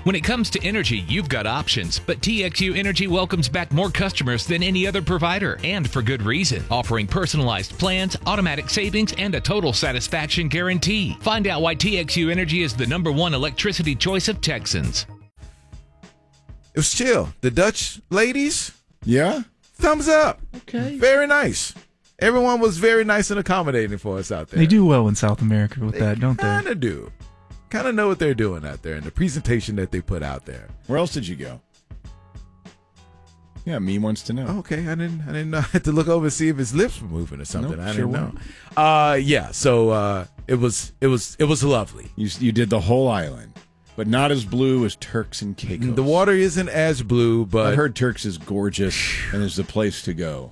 When it comes to energy, you've got options, but TXU Energy welcomes back more customers than any other provider, and for good reason, offering personalized plans, automatic savings, and a total satisfaction guarantee. Find out why TXU Energy is the #1 electricity choice of Texans. It was chill. The Dutch ladies, Yeah? thumbs up. Okay. Very nice. Everyone was very nice and accommodating for us out there. They do well in South America with that, don't they? Kind of do. Kind of know what they're doing out there and the presentation that they put out there. Where else did you go? Yeah, me wants to know. Okay, I didn't know. I had to look over and see if his lips were moving or something. Nope, I sure didn't know. Yeah, so it was lovely. You did the whole island, but not as blue as Turks and Caicos. The water isn't as blue, but I heard Turks is gorgeous and is the place to go.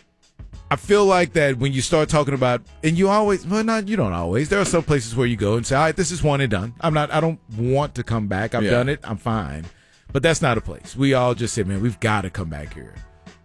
I feel like that when you start talking about, and you always, well, not you don't always. There are some places where you go and say, "All right, this is one and done. I don't want to come back. I've done it. I'm fine." But that's not a place. We all just say, "Man, we've got to come back here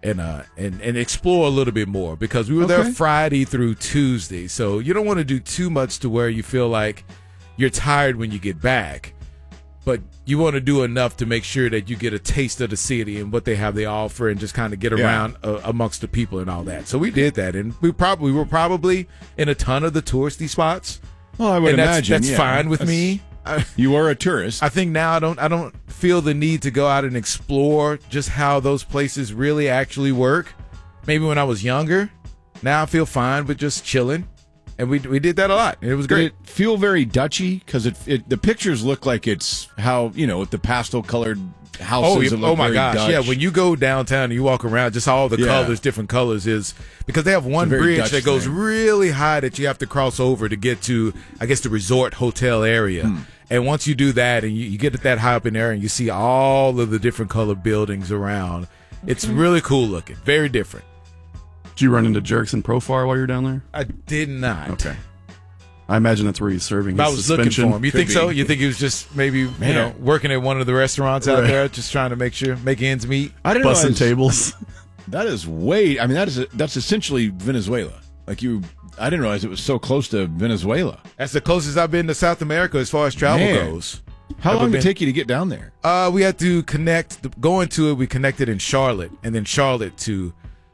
and explore a little bit more," because we were there Friday through Tuesday. So you don't want to do too much to where you feel like you're tired when you get back. But you want to do enough to make sure that you get a taste of the city and what they have to offer and just kind of get around amongst the people and all that. So we did that, and we were probably in a ton of the touristy spots. Well, I would imagine that's fine with me. You are a tourist. I think now I don't feel the need to go out and explore just how those places really actually work. Maybe when I was younger. Now I feel fine with just chilling. And we did that a lot. It was great. Did it feel very Dutchy? Because the pictures look like it's how, with the pastel colored houses. Oh my gosh. Dutch. Yeah, when you go downtown and you walk around, just all the colors, different colors is because they have one bridge Dutch that goes thing. really high that you have to cross over to get to, I guess, the resort hotel area. And once you do that and you get that high up in there and you see all of the different colored buildings around, it's really cool looking. Very different. Did you run into Jerks and Profar while you were down there? I did not. Okay. I imagine that's where he's serving his I was suspension. looking for him. You think so? You think he was just maybe, working at one of the restaurants out there, just trying to make ends meet? I didn't Bussing tables. That is that's essentially Venezuela. I didn't realize it was so close to Venezuela. That's the closest I've been to South America as far as travel goes. How long did it take you to get down there? We had to connect. Going to it, we connected in Charlotte, and then Charlotte to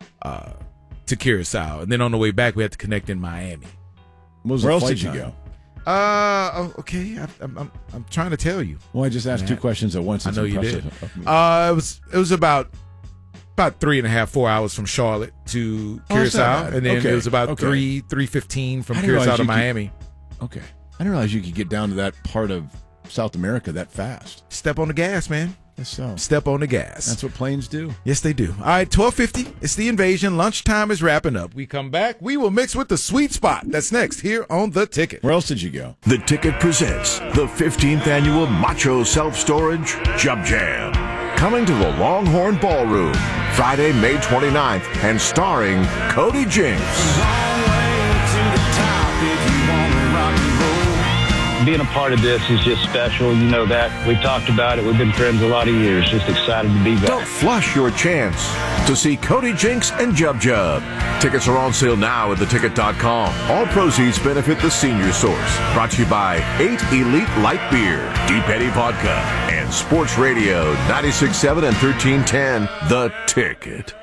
Curacao, and then on the way back we had to connect in Miami. Where else did you go? Okay, I'm trying to tell you. Well, I just asked two questions at once. I know you did. It was about 3.5-4 hours from Charlotte to Curacao, and then it was about 3:15 from Curacao to Miami. Okay, I didn't realize you could get down to that part of South America that fast. Step on the gas, man. Yes, so. Step on the gas. That's what planes do. Yes, they do. All right, 12:50. It's The Invasion. Lunchtime is wrapping up. We come back. We will mix with the sweet spot. That's next here on The Ticket. Where else did you go? The Ticket presents the 15th annual Macho Self-Storage Jub Jam. Coming to the Longhorn Ballroom Friday, May 29th, and starring Cody Jinks. Being a part of this is just special. You know that. We've talked about it. We've been friends a lot of years. Just excited to be back. Don't flush your chance to see Cody Jinks and Jub Jub. Tickets are on sale now at theticket.com. All proceeds benefit the Senior Source. Brought to you by 8 Elite Light Beer, Deep Eddy Vodka, and Sports Radio 96.7 and 1310. The Ticket.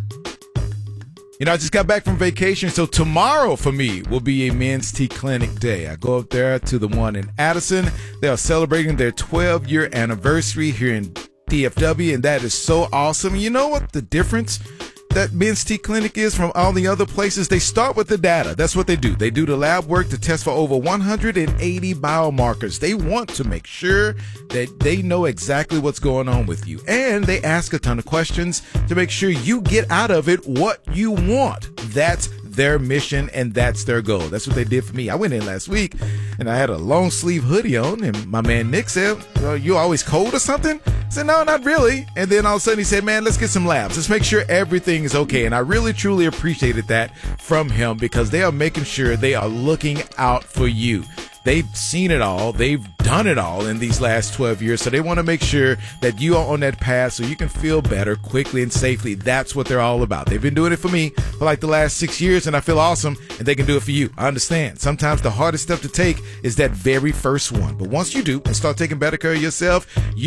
I just got back from vacation, so tomorrow for me will be a men's tea clinic day. I go up there to the one in Addison. They are celebrating their 12-year anniversary here in DFW, and that is so awesome. You know what the difference that men's tea clinic is from all the other places? They start with the data. That's what they do. They do the lab work to test for over 180 biomarkers. They want to make sure that they know exactly what's going on with you. And they ask a ton of questions to make sure you get out of it what you want. That's their mission, and that's their goal. That's what they did for me. I went in last week, and I had a long sleeve hoodie on, and my man Nick said, you always cold or something? I said, no, not really. And then all of a sudden he said, man, let's get some labs. Let's make sure everything is okay. And I really, truly appreciated that from him, because they are making sure they are looking out for you. They've seen it all. They've done it all in these last 12 years. So they want to make sure that you are on that path so you can feel better quickly and safely. That's what they're all about. They've been doing it for me for like the last 6 years, and I feel awesome, and they can do it for you. I understand. Sometimes the hardest step to take is that very first one. But once you do and start taking better care of yourself,